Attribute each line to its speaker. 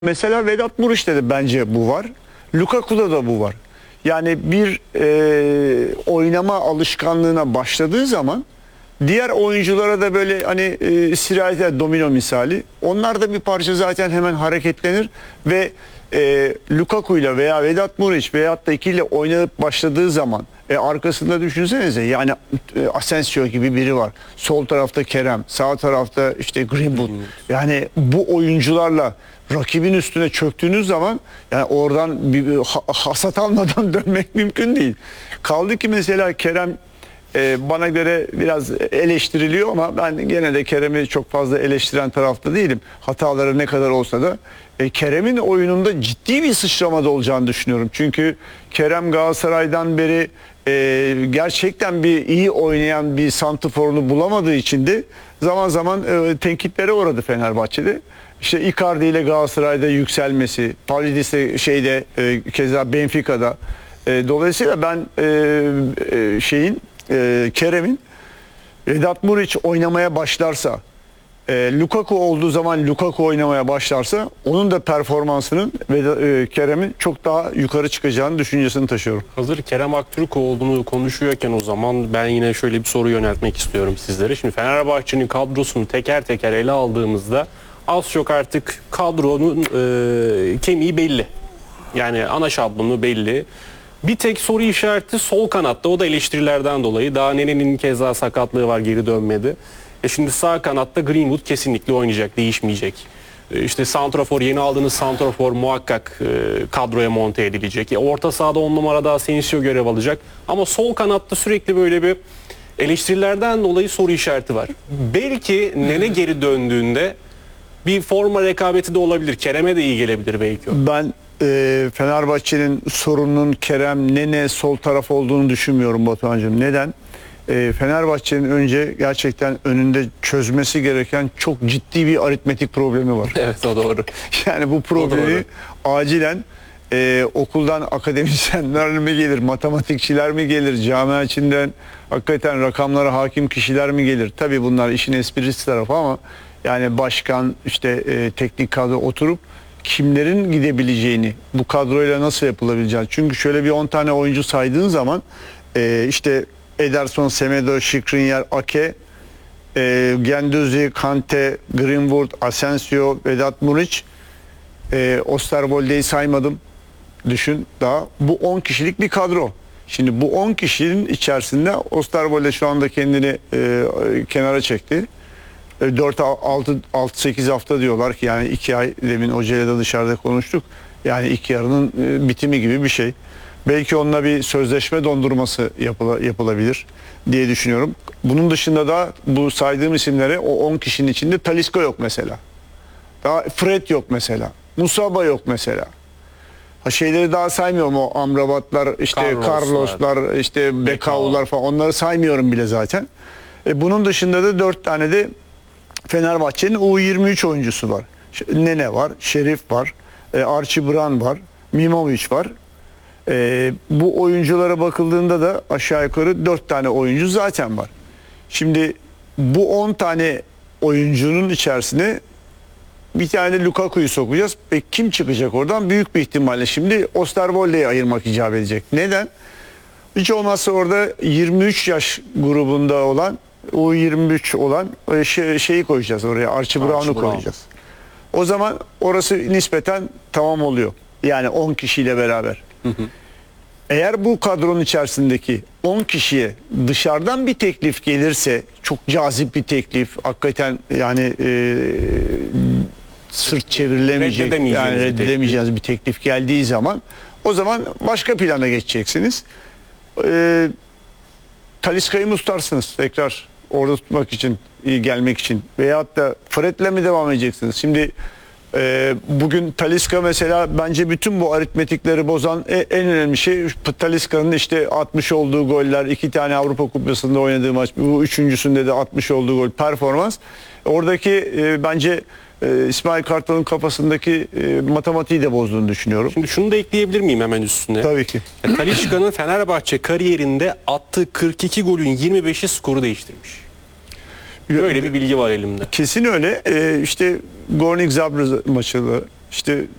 Speaker 1: Mesela Vedat Muriç'te de bence bu var. Lukaku'da da bu var. Yani bir oynama alışkanlığına başladığı zaman diğer oyunculara da böyle hani sirayet eder, domino misali. Onlar da bir parça zaten hemen hareketlenir ve Lukaku ile veya Vedat Muriç veyahut da ikili oynayıp başladığı zaman arkasında düşünsenize yani Asensio gibi biri var. Sol tarafta Kerem, sağ tarafta işte Greenwood. Yani bu oyuncularla rakibin üstüne çöktüğünüz zaman yani oradan bir hasat almadan dönmek mümkün değil. Kaldı ki mesela Kerem bana göre biraz eleştiriliyor ama ben gene de Kerem'i çok fazla eleştiren tarafta değilim. Hataları ne kadar olsa da Kerem'in oyununda ciddi bir sıçramada olacağını düşünüyorum. Çünkü Kerem Galatasaray'dan beri gerçekten bir iyi oynayan bir santrforunu bulamadığı için de zaman zaman tenkitlere uğradı Fenerbahçe'de. İşte Icardi ile Galatasaray'da yükselmesi, Pavlidis'te keza Benfica'da. Dolayısıyla ben Kerem'in Vedat Muriç oynamaya başlarsa, Lukaku olduğu zaman Lukaku oynamaya başlarsa onun da performansının Kerem'in çok daha yukarı çıkacağını düşüncesini taşıyorum.
Speaker 2: Hazır Kerem Aktürkoğlu'nu konuşuyorken o zaman ben yine şöyle bir soru yöneltmek istiyorum sizlere. Şimdi Fenerbahçe'nin kadrosunu teker teker ele aldığımızda az çok artık kadronun kemiği belli. Yani ana şablonu belli. Bir tek soru işareti sol kanatta, o da eleştirilerden dolayı. Daha Nene'nin keza sakatlığı var, geri dönmedi. Şimdi sağ kanatta Greenwood kesinlikle oynayacak, değişmeyecek. İşte santrafor, yeni aldığınız santrafor muhakkak kadroya monte edilecek. Orta sahada 10 numarada Asensio görev alacak. Ama sol kanatta sürekli böyle bir eleştirilerden dolayı soru işareti var. Belki Nene geri döndüğünde bir forma rekabeti de olabilir. Kerem'e de iyi gelebilir belki o.
Speaker 1: Ben Fenerbahçe'nin sorununun Kerem, Nene, sol taraf olduğunu düşünmüyorum Batuhan'cığım. Neden? Fenerbahçe'nin önce gerçekten önünde çözmesi gereken çok ciddi bir aritmetik problemi var.
Speaker 2: Evet, o doğru.
Speaker 1: Yani bu problemi acilen okuldan akademisyenler mi gelir, matematikçiler mi gelir, camia içinden hakikaten rakamlara hakim kişiler mi gelir? Tabii bunlar işin esprisi tarafı ama yani başkan, işte teknik kadro oturup kimlerin gidebileceğini, bu kadroyla nasıl yapılabileceğini. Çünkü şöyle bir 10 tane oyuncu saydığın zaman işte Ederson, Semedo, Skriniar, Ake, Guendouzi, Kante, Greenwood, Asensio, Vedat Muriç, Osterwolde'yi saymadım. Düşün daha. Bu 10 kişilik bir kadro. Şimdi bu 10 kişinin içerisinde Osterwolde şu anda kendini kenara çekti. 4-6-8 hafta diyorlar ki yani 2 ay, demin hocayla da dışarıda konuştuk. Yani ilk yarının bitimi gibi bir şey. Belki onunla bir sözleşme dondurması yapılabilir diye düşünüyorum. Bunun dışında da bu saydığım isimlere o 10 kişinin içinde Talisca yok mesela. Daha Fred yok mesela. Musaba yok mesela. Şeyleri daha saymıyorum, o Amrabatlar, işte Carloslar, işte Bekao'lar falan, onları saymıyorum bile zaten. Bunun dışında da 4 tane de Fenerbahçe'nin U23 oyuncusu var. Nene var, Şerif var, Archie Brown var, Mimovic var. Bu oyunculara bakıldığında da aşağı yukarı 4 tane oyuncu zaten var. Şimdi bu 10 tane oyuncunun içerisine bir tane Lukaku'yu sokacağız. Kim çıkacak oradan? Büyük bir ihtimalle şimdi Osterwolde'yi ayırmak icap edecek. Neden? Hiç olmazsa orada 23 yaş grubunda olan, U23 olan şeyi koyacağız oraya. Archie Brown'u koyacağız. O zaman orası nispeten tamam oluyor. Yani 10 kişiyle beraber. Eğer bu kadronun içerisindeki 10 kişiye dışarıdan bir teklif gelirse, çok cazip bir teklif, hakikaten yani sırt çevrilemeyecek, yani reddedemeyeceğiniz bir teklif geldiği zaman, o zaman başka plana geçeceksiniz. Talisca'yı mı tutarsınız tekrar orada tutmak için, iyi gelmek için, veyahut da Fred'le mi devam edeceksiniz? Şimdi bugün Talisca mesela bence bütün bu aritmetikleri bozan en önemli şey Talisca'nın işte 60 olduğu goller, 2 tane Avrupa Kupası'nda oynadığı maç, bu üçüncüsünde de 60 olduğu gol performans. Oradaki bence İsmail Kartal'ın kafasındaki matematiği de bozduğunu düşünüyorum.
Speaker 2: Şimdi şunu da ekleyebilir miyim hemen üstüne?
Speaker 1: Tabii ki.
Speaker 2: Talisca'nın Fenerbahçe kariyerinde attığı 42 golün 25'i skoru değiştirmiş. Böyle bir bilgi var elimde.
Speaker 1: Kesin öyle. İşte Gornik Zabrze maçı işte